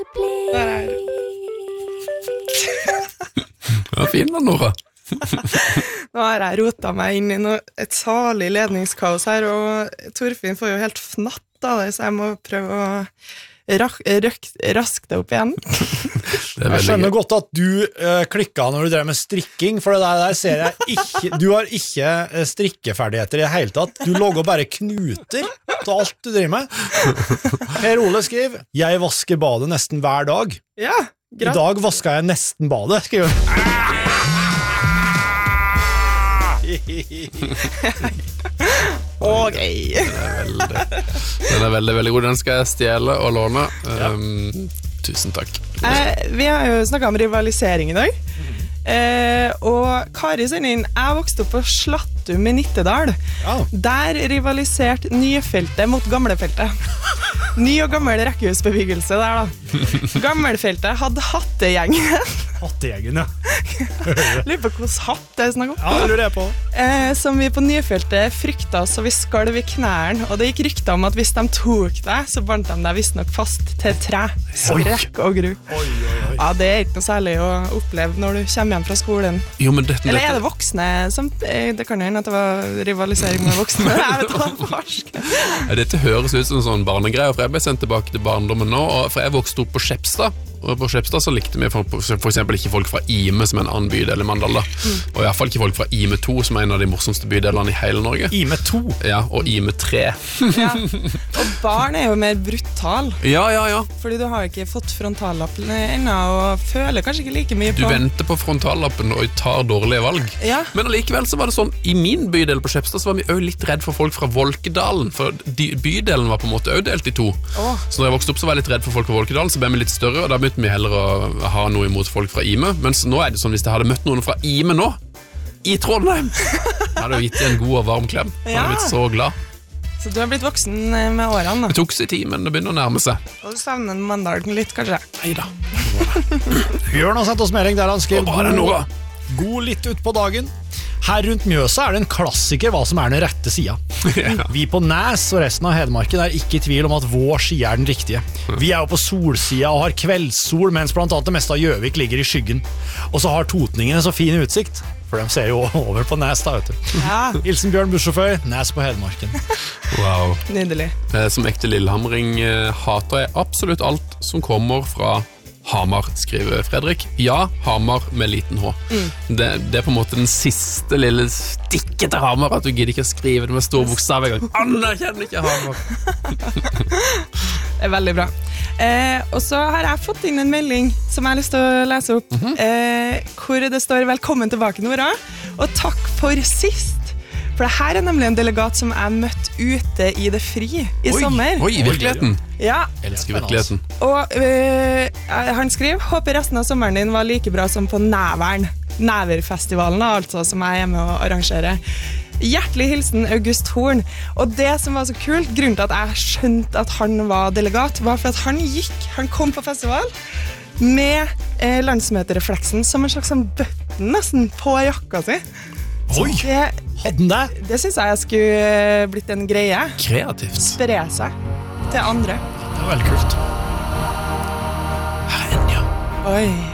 Der er Ja, fin da, Nora. Nå har jeg rotet meg inn i et salig ledningskaos her, og Torfinn får jo helt fnatt av det, så jeg må prøve å raske det opp igjen. Jeg skjønner godt at du klikket når du drev med strikking, for det der ser jeg ikke, du har ikke strikkeferdigheter i det hele tatt, du logger bare knuter til alt du driver med. Per Ole skriver, jeg vasker badet nesten hver dag. Ja, greit. I dag vasket jeg nesten badet, skriver han. Ok. Den er veldig, veldig god. Den skal jeg stjele og låne. Tusen takk. Vi har jo snakket om rivalisering i dag. Og Kari sier inn, jeg vokste opp på Slattum i Nittedal. Ja. Der rivaliserte Nyfeltet mot Gamlefeltet. Ny og gammel rekkehusbebyggelse der da. Gammelfeltet hadde hattegjengen. Hattegjengen, ja. Lurer på hvordan hatt det er snakk om. Ja, det lurer jeg på. Som vi på Nyfeltet frykta så vi skalv i knæren, og det gikk rykter om at hvis de tok deg, så bandt de deg visst nok fast til tre. Skrekk og gru. Ja, det er ikke noe særlig å oppleve når du kommer hjem fra skolen. Jo, men Eller er det voksne som... Det kan jo hende at det var rivalisering med voksne. Jeg vet hva farsk. Dette høres ut som en sånn barnegreie, for jeg ble sendt tilbake til barndommen nå, for jeg vokste opp på Skjepstad. Og på Skjepstad så likte vi for eksempel ikke folk fra Ime, som er en annen bydel i Mandal da. Og i hvert fall ikke folk fra Ime 2, som er en av de morsomste bydelene i hele Norge. Ime 2? Ja, og Ime 3. Ja. Og barn er jo mer brutal. Ja. Fordi du har ikke fått frontallappen ennå, og føler kanskje ikke like mye på... Du venter på frontallappen og tar dårlige valg. Ja. Men allikevel så var det sånn, i min bydel på Skjepstad så var vi også litt redd for folk fra Volkedalen, for bydelen var på en måte også delt i to. Så når jeg vokste opp så var jeg litt redd for folk fra Volkedalen, så ble vi litt større, og da begynte vi heller å ha noe imot folk fra Ime. Mens nå er det sånn, hvis jeg hadde møtt noen fra Ime nå, i Trondheim, jeg hadde jo gitt en god og varm klem. Jeg hadde blitt så glad. Så du har blitt voksen med årene da? Det tok sin tid, men det begynner å nærme seg. Og du savner Mandalen litt, kanskje? Neida. Bjørn har sendt oss melding der han skrev Nora. God litt ut på dagen. Her rundt Mjøsa er det en klassiker hva som er den rette siden. Vi på Næs og resten av Hedmarken er ikke i tvil om at vår side er den riktige. Vi er jo på solsida og har kveldssol, mens blant annet det meste av Gjøvik ligger i skyggen. Og så har totningene så fin utsikt, for de ser jo over på Næs da, vet du. Ja. Hilsen Bjørn Bussjåfør, Næs på Hedmarken. Wow. Nydelig. Som ekte lillehamring hater jeg absolutt alt som kommer fra Hamar, skriver Fredrik. Ja, Hamar med liten H. Det er på en måte den siste lille stikket til Hamar, at du gidder ikke å skrive det med stor bokstav en gang. Anerkjenner ikke Hamar. Det er veldig bra. Og så har jeg fått inn en melding som jeg har lyst til å lese opp, hvor det står «Velkommen tilbake, Nora», og takk for sist. For det her er nemlig en delegat som jeg møtte ute i det fri i sommer. Oi, i virkeligheten. Ja. Elsker virkeligheten. Og han skriver, håper resten av sommeren din var like bra som på Nævern. Næverfestivalen, altså, som jeg er med å arrangere. Hjertelig hilsen August Horn. Og det som var så kult, grunnen til at jeg skjønte at han var delegat, var for at han kom på festival med landsmøterefleksen som en slags sånn button nesten på jakka si. Oi, hadde den det? Det synes jeg skulle blitt en greie. Kreativt. Spre seg til andre. Det var veldig kult. Her er den, ja. Oi.